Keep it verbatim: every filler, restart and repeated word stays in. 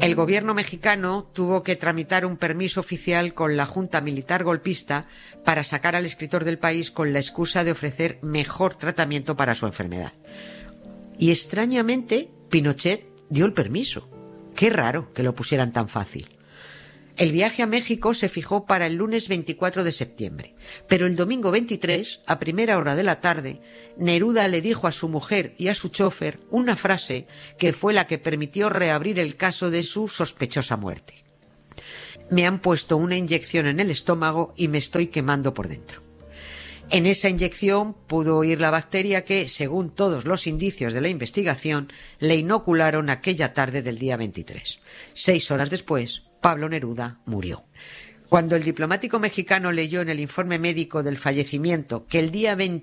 El gobierno mexicano tuvo que tramitar un permiso oficial con la Junta Militar Golpista para sacar al escritor del país con la excusa de ofrecer mejor tratamiento para su enfermedad. Y extrañamente, Pinochet dio el permiso. Qué raro que lo pusieran tan fácil. El viaje a México se fijó para el lunes veinticuatro de septiembre, pero el domingo veintitrés, a primera hora de la tarde, Neruda le dijo a su mujer y a su chofer una frase que fue la que permitió reabrir el caso de su sospechosa muerte. Me han puesto una inyección en el estómago y me estoy quemando por dentro. En esa inyección pudo oír la bacteria que, según todos los indicios de la investigación, le inocularon aquella tarde del día veintitrés. Seis horas después, Pablo Neruda murió. Cuando el diplomático mexicano leyó en el informe médico del fallecimiento que el día